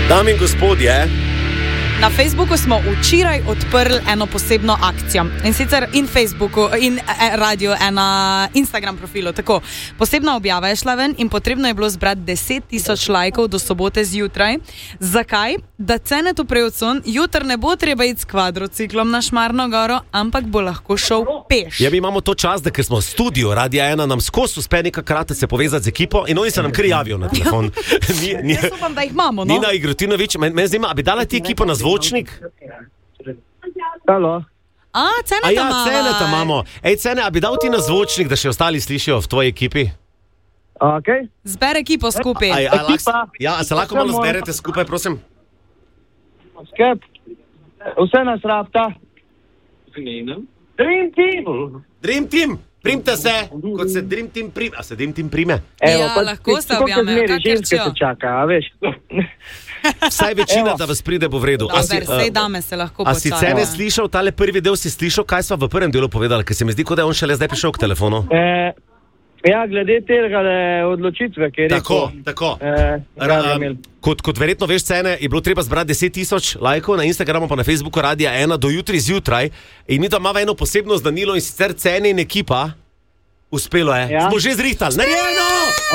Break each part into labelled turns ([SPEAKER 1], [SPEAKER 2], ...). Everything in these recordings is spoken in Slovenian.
[SPEAKER 1] Dame in gospodje,
[SPEAKER 2] Na Facebooku smo včeraj odprli eno posebno akcijo. In sicer in Facebooku, in radio, ena Instagram profilu. Tako, posebna objava je šla ven in potrebno je bilo zbrati 10,000 lajkov do sobote zjutraj. Zakaj? Da Cenetu Prevcun jutr ne bo treba iti s kvadrociklom na Šmarno goro, ampak bo lahko šel peš.
[SPEAKER 1] Ja, mi imamo to čas, da ker smo v studiu Radia 1, nam skozi uspe nekakrat se povezati z ekipo in oni se nam kar javijo na telefon.
[SPEAKER 2] Jaz upam, da jih imamo, no?
[SPEAKER 1] Nina Igrotinović, me zima, a bi dala ti ekipo na zvočnik?
[SPEAKER 3] Halo.
[SPEAKER 2] Ceneta imamo.
[SPEAKER 1] Ceneta imamo. Ej, Cene, a bi dal ti na zvočnik, da še ostali slišijo v tvoji ekipi?
[SPEAKER 3] Okay.
[SPEAKER 2] Zber ekipo skupaj.
[SPEAKER 1] A se lahko malo zberete skupaj, prosim?
[SPEAKER 3] Skep. Vse nas rabta. Dream Team.
[SPEAKER 1] Dream Team. Primte se, kot se Dream Team prime. A se Dream Team prime?
[SPEAKER 2] Lahko se objamejo.
[SPEAKER 3] Ženske se čaka, a veš.
[SPEAKER 1] Vsaj večina, da vas pride, bo v redu.
[SPEAKER 2] Sej dame se lahko počajo.
[SPEAKER 1] A si Cene slišal, tale prvi del si slišal, kaj sva v prvem delu povedali, ker se mi zdi, kot da je on šele zdaj prišel k telefonu.
[SPEAKER 3] Ja, glede tega odločitve, ki je rekel.
[SPEAKER 1] Tako. Kot verjetno veš, Cene, je bilo treba zbrati 10,000 lajkov na Instagramu pa na Facebooku Radia 1 do jutri zjutraj in mi da imamo eno posebno znanilo in sicer Cene in ekipa. Uspelo je. Ja. Smo že zrihtali. Narejeno!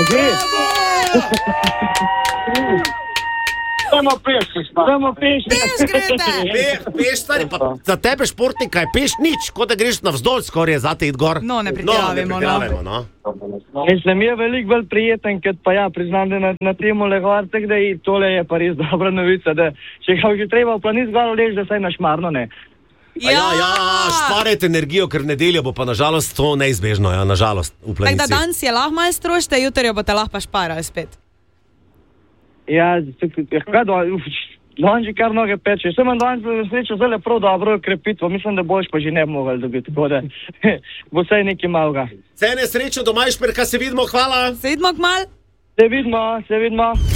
[SPEAKER 1] Peš, stari, pa za tebe športnika je peš nič, kot da greš navzdolj skoraj, zate id gor.
[SPEAKER 2] No, ne pretiravamo,
[SPEAKER 1] no.
[SPEAKER 3] Mislim, je veliko bolj prijeten, kot pa ja, priznam, da na temu legovar, tako da i tole je pa res dobra novica, da če ga že treba v planis gor lež, da saj na Šmarno ne.
[SPEAKER 1] Ja, šparajte energijo, ker nedeljo bo pa nažalost to neizbežno, ja, nažalost, v planici.
[SPEAKER 2] Tako da danes je lahko malo strošite, jutri jo boste lahko pa šparali spet.
[SPEAKER 3] Ja, kaj danes že kar noge peče. Sem imam danes srečo zelo prav dobro krepitvo. Mislim, da boš pa že ne bi mogli dobiti. Tako da bo vsaj nekaj malega.
[SPEAKER 1] Cene, srečo doma, Šperka, se vidimo, hvala.
[SPEAKER 2] Se vidimo kmalu.
[SPEAKER 3] Se vidimo.